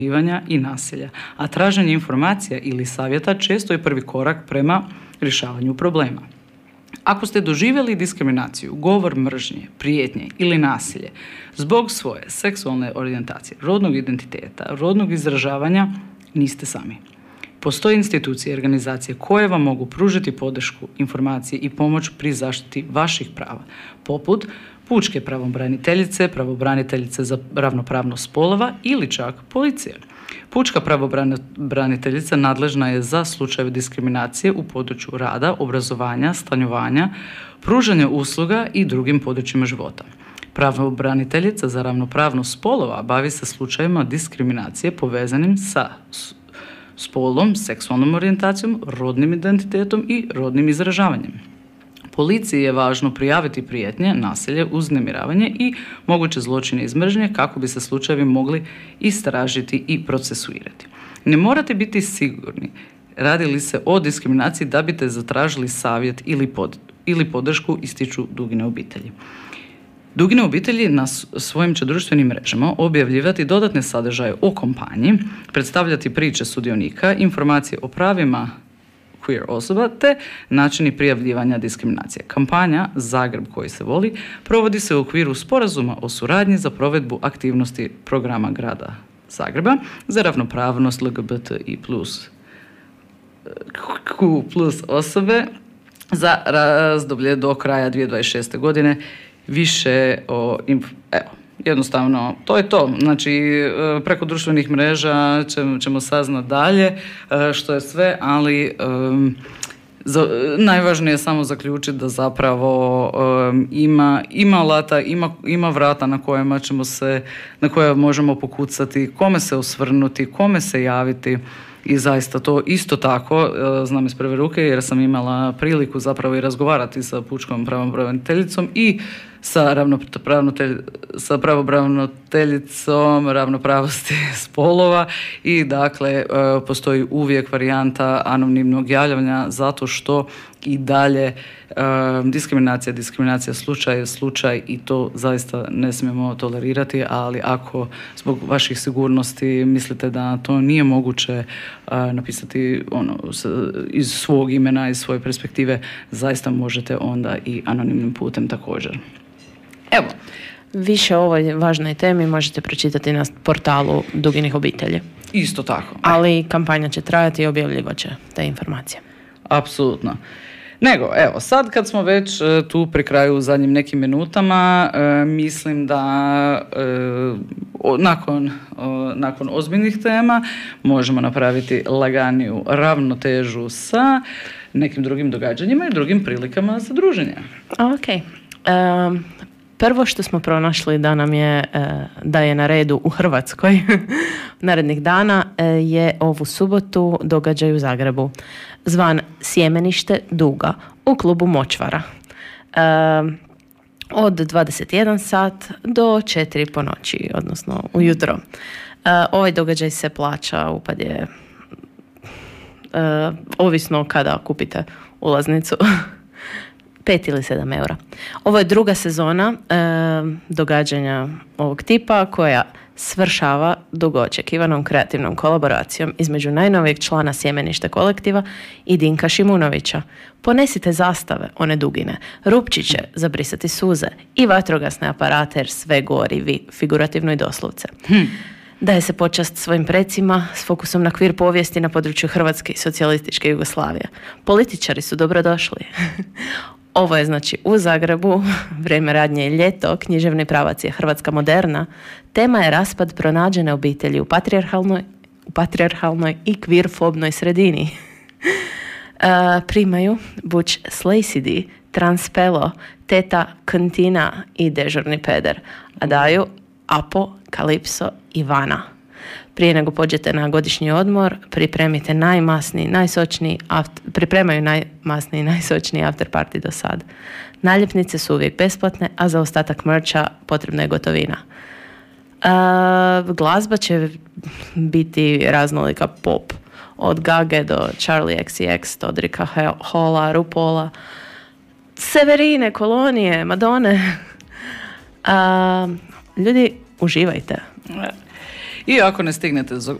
i nasilja, a traženje informacija ili savjeta često je prvi korak prema rješavanju problema. Ako ste doživjeli diskriminaciju, govor mržnje, prijetnje ili nasilje zbog svoje seksualne orijentacije, rodnog identiteta, rodnog izražavanja, niste sami. Postoje institucije i organizacije koje vam mogu pružiti podršku, informacije i pomoć pri zaštiti vaših prava, poput pučke pravobraniteljice za ravnopravnost spolova ili čak policije. Pučka pravobraniteljica nadležna je za slučajeve diskriminacije u području rada, obrazovanja, stanovanja, pružanja usluga i drugim područjima života. Pravobraniteljica za ravnopravnost spolova bavi se slučajevima diskriminacije povezanim sa spolom, seksualnom orijentacijom, rodnim identitetom i rodnim izražavanjem. Policiji je važno prijaviti prijetnje, nasilje, uznemiravanje i moguće zločine iz mržnje kako bi se slučajevi mogli istražiti i procesuirati. Ne morate biti sigurni radi li se o diskriminaciji da biste zatražili savjet ili podršku, ističu Dugine obitelji. Dugine obitelji na svojim će društvenim mrežama objavljivati dodatne sadržaje o kampanji, predstavljati priče sudionika, informacije o pravima queer osoba te načini prijavljivanja diskriminacije. Kampanja Zagreb koji se voli provodi se u okviru sporazuma o suradnji za provedbu aktivnosti programa grada Zagreba za ravnopravnost LGBTI Q plus osobe za razdoblje do kraja 2026. godine. Više jednostavno, to je to. Znači, preko društvenih mreža ćemo saznati dalje što je sve, ali najvažnije je samo zaključiti da zapravo ima alata, ima vrata na koje možemo pokucati, kome se osvrnuti, kome se javiti. I zaista to isto tako znam iz prve ruke jer sam imala priliku zapravo i razgovarati sa pučkom pravobraniteljicom i sa pravobraniteljicom ravnopravnosti spolova i dakle postoji uvijek varijanta anonimnog javljanja zato što i dalje diskriminacija slučaj i to zaista ne smijemo tolerirati, ali ako zbog vaših sigurnosti mislite da to nije moguće napisati iz svog imena, iz svoje perspektive, zaista možete onda i anonimnim putem također. Evo. Više o ovoj važnoj temi možete pročitati na portalu Duginih obitelji. Isto tako. Ali kampanja će trajati i objavljivat će te informacije. Apsolutno. Nego, evo, sad kad smo već tu pri kraju u zadnjim nekim minutama, mislim da nakon ozbiljnih tema možemo napraviti laganiju ravnotežu sa nekim drugim događanjima i drugim prilikama za druženje. Ok. Prvo što smo pronašli da je na redu u Hrvatskoj narednih dana je ovu subotu događaj u Zagrebu zvan Sjemenište duga u klubu Močvara od 21 sat do 4 po noći, odnosno ujutro. Ovaj događaj se plaća, upad je ovisno kada kupite ulaznicu 5 ili 7 eura. Ovo je druga sezona događanja ovog tipa koja svršava dugo očekivanom kreativnom kolaboracijom između najnovijeg člana Sjemenište kolektiva i Dinka Šimunovića. Ponesite zastave, one dugine, rupčiće za brisati suze i vatrogasne aparate jer sve gori, figurativno i doslovce. Daje se počast svojim precima s fokusom na kvir povijesti na području Hrvatske i socijalističke Jugoslavije. Političari su dobrodošli. Ovo je znači u Zagrebu, vrijeme radnje je ljeto, književni pravac je Hrvatska moderna, tema je raspad pronađene obitelji u patrijarhalnoj i kvir-fobnoj sredini. Primaju Butch Cassidy, Transpelo, Teta Cantina i Dežurni peder, a daju Apo, Kalipso i Vana. Prije nego pođete na godišnji odmor, pripremaju najmasniji, najsočniji after party do sad. Naljepnice su uvijek besplatne, a za ostatak mercha potrebna je gotovina. Glazba će biti raznolika pop, od Gage do Charlie XCX, Todrika Halla, Rupola, Severine, Kolonije, Madone. Ljudi, uživajte. I ako ne stignete